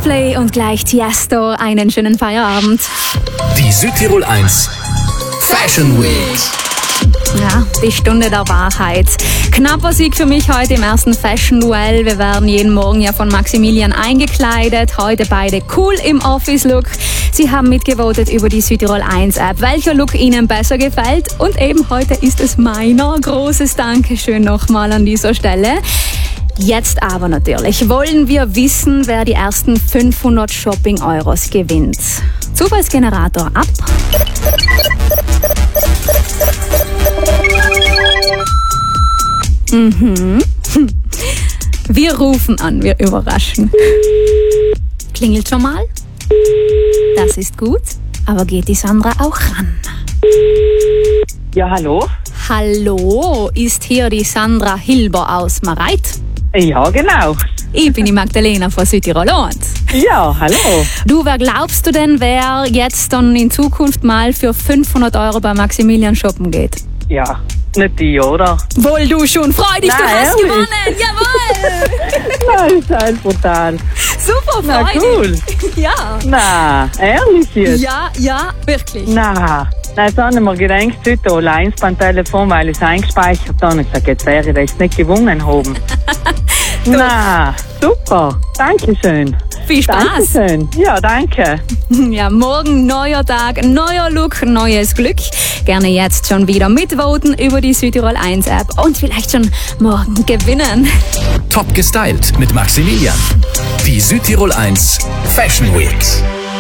Coldplay und gleich Tiesto. Einen schönen Feierabend. Die Südtirol 1 Fashion Week. Ja, die Stunde der Wahrheit. Knapper Sieg für mich heute im ersten Fashion-Duell. Wir werden jeden Morgen ja von Maximilian eingekleidet. Heute beide cool im Office-Look. Sie haben mitgevotet über die Südtirol 1 App, welcher Look Ihnen besser gefällt. Und eben heute ist es meiner. Großes Dankeschön nochmal an dieser Stelle. Jetzt aber natürlich wollen wir wissen, wer die ersten 500 Shopping-Euros gewinnt. Zufallsgenerator ab. Wir rufen an, wir überraschen. Klingelt schon mal? Das ist gut, aber geht die Sandra auch ran? Ja, hallo? Hallo, ist hier die Sandra Hilber aus Mareit? Ja, genau. Ich bin die Magdalena von Südtirol 1. Ja, hallo. Du, wer glaubst du denn, wer jetzt dann in Zukunft mal für 500 Euro bei Maximilian shoppen geht? Ja, nicht die, oder? Wohl du schon, freu dich, Nein, du hast ehrlich? gewonnen, jawohl! Nein, ist halt brutal. Super, Na, freu cool. dich. Ja, Na, ehrlich jetzt? ja, wirklich. Na, das habe ich mir gedacht, heute allein beim Telefon, weil ich es eingespeichert habe. Ich sage, jetzt wäre ich das nicht gewonnen haben. Na, super. Dankeschön. Viel Spaß. Dankeschön. Ja, danke. Ja, morgen neuer Tag, neuer Look, neues Glück. Gerne jetzt schon wieder mitvoten über die Südtirol 1 App und vielleicht schon morgen gewinnen. Top gestylt mit Maximilian. Die Südtirol 1 Fashion Week.